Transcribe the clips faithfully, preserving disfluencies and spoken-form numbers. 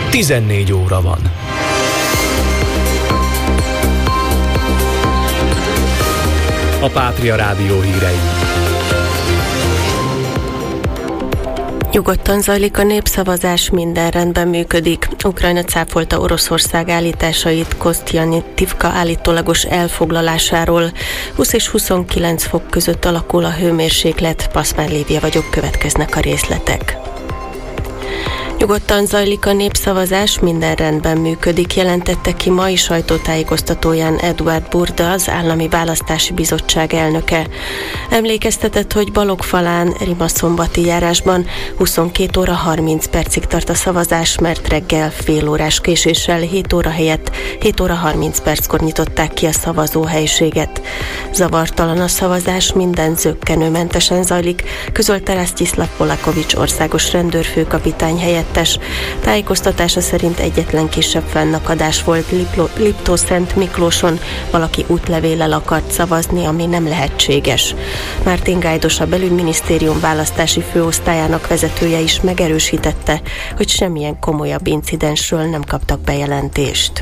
tizennégy óra van. A Pátria Rádió hírei. Nyugodtan zajlik a népszavazás, minden rendben működik. Ukrajna cáfolta Oroszország állításait Kosztjantivka állítólagos elfoglalásáról. húsz és huszonkilenc fok között alakul a hőmérséklet. Paszmán Lívia vagyok, következnek a részletek. Nyugodtan zajlik a népszavazás, minden rendben működik, jelentette ki mai sajtótájékoztatóján Eduard Burda, az Állami Választási Bizottság elnöke. Emlékeztetett, hogy Balogfalán, Rimaszombati járásban huszonkét óra harminc percig tart a szavazás, mert reggel fél órás késéssel hét óra helyett hét óra harminc perckor nyitották ki a szavazóhelyiséget. Zavartalan a szavazás, minden zökkenőmentesen zajlik, közölte Rasztislav Polakovics országos rendőrfőkapitány helyett. Tájékoztatása szerint egyetlen kisebb fennakadás volt Liptószent Miklóson, valaki útlevéllel akart szavazni, ami nem lehetséges. Mártin Gájdos, a belügyminisztérium választási főosztályának vezetője is megerősítette, hogy semmilyen komolyabb incidensről nem kaptak bejelentést.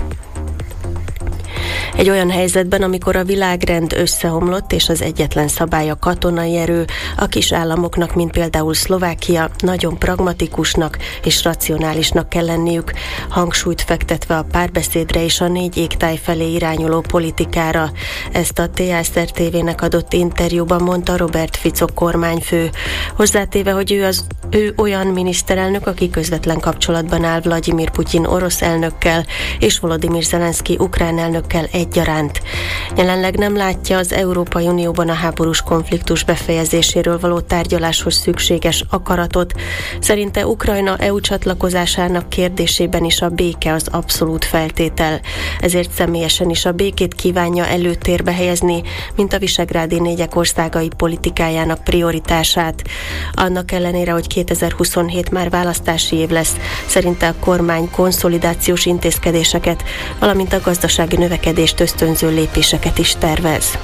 Egy olyan helyzetben, amikor a világrend összeomlott, és az egyetlen szabály a katonai erő, a kis államoknak, mint például Szlovákia, nagyon pragmatikusnak és racionálisnak kell lenniük, hangsúlyt fektetve a párbeszédre és a négy égtáj felé irányuló politikára. Ezt a té es er té vének adott interjúban mondta Robert Fico kormányfő. Hozzátéve, hogy ő, az, ő olyan miniszterelnök, aki közvetlen kapcsolatban áll Vladimir Putyin orosz elnökkel és Volodymyr Zelenszky ukrán elnökkel egyaránt. Jelenleg nem látja az Európai Unióban a háborús konfliktus befejezéséről való tárgyaláshoz szükséges akaratot. Szerinte Ukrajna é u csatlakozásának kérdésében is a béke az abszolút feltétel. Ezért személyesen is a békét kívánja előtérbe helyezni, mint a visegrádi négyek országai politikájának prioritását. Annak ellenére, hogy kétezer-huszonhét már választási év lesz, szerinte a kormány konszolidációs intézkedéseket, valamint a gazdasági növekedést ösztönző lépéseket is tervez.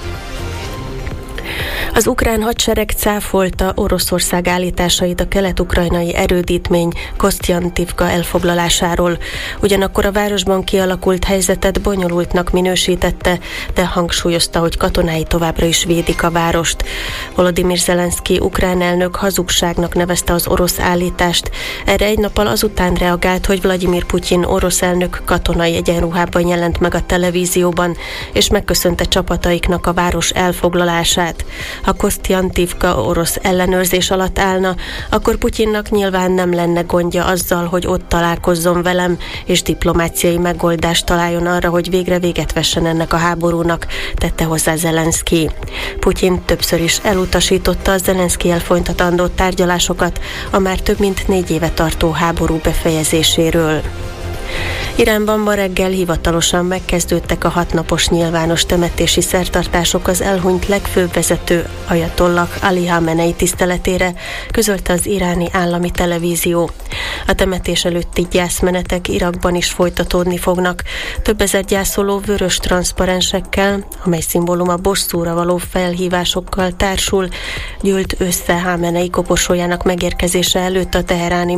Az ukrán hadsereg cáfolta Oroszország állításait a kelet-ukrajnai erődítmény Kosztjantivka elfoglalásáról. Ugyanakkor a városban kialakult helyzetet bonyolultnak minősítette, de hangsúlyozta, hogy katonái továbbra is védik a várost. Volodymyr Zelenszky ukrán elnök hazugságnak nevezte az orosz állítást. Erre egy nappal azután reagált, hogy Vladimir Putyin orosz elnök katonai egyenruhában jelent meg a televízióban, és megköszönte csapataiknak a város elfoglalását. Ha Kosztjantivka orosz ellenőrzés alatt állna, akkor Putyinnak nyilván nem lenne gondja azzal, hogy ott találkozzon velem, és diplomáciai megoldást találjon arra, hogy végre véget vessen ennek a háborúnak, tette hozzá Zelenszky. Putyin többször is elutasította a Zelenszkijjel folytatandó tárgyalásokat a már több mint négy éve tartó háború befejezéséről. Iránban ma reggel hivatalosan megkezdődtek a hatnapos nyilvános temetési szertartások az elhunyt legfőbb vezető Ajatollah Ali Hamenei tiszteletére, közölte az iráni állami televízió. A temetés előtti gyászmenetek Irakban is folytatódni fognak. Több ezer gyászoló vörös transzparensekkel, amely szimbólum a bosszúra való felhívásokkal társul, gyűlt össze Hamenei koporsójának megérkezése előtt a teheráni